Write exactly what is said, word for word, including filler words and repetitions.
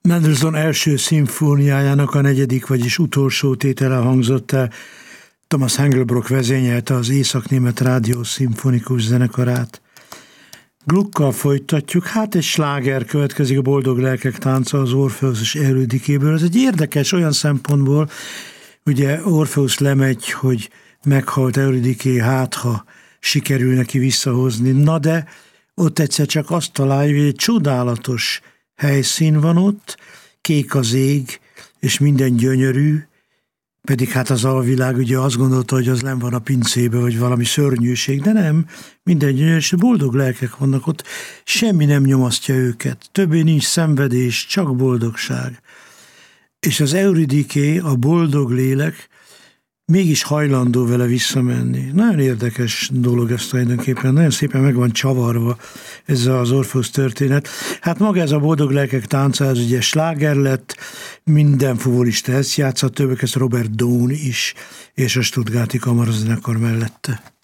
Mendelssohn első szimfóniájának a negyedik, vagyis utolsó tétele hangzott el. Thomas Engelbrock vezényelte az Észak-német Rádió Szimfonikus Zenekarát. Gluckkal folytatjuk, hát egy sláger következik, a Boldog Lelkek Tánca az Orpheus és Eurydikéből. Ez egy érdekes olyan szempontból, ugye Orpheus lemegy, hogy meghalt Eurydiké, hát ha sikerül neki visszahozni. Na de ott egyszer csak azt találja, hogy egy csodálatos helyszín van ott, kék az ég, és minden gyönyörű, pedig hát az alvilág ugye azt gondolta, hogy az nem van a pincébe, vagy valami szörnyűség, de nem, minden gyönyörű, és boldog lelkek vannak ott, semmi nem nyomasztja őket, többé nincs szenvedés, csak boldogság. És az Eurydiké, a boldog lélek, mégis hajlandó vele visszamenni. Nagyon érdekes dolog ez tulajdonképpen, nagyon szépen meg van csavarva ez az Orpheus történet. Hát maga ez a Boldog Lelkek Tánca, ez ugye sláger lett, minden fuvolista ezt játszott, többek között Robert Dawn is, és a Stuttgarti Kamarazenekar mellette.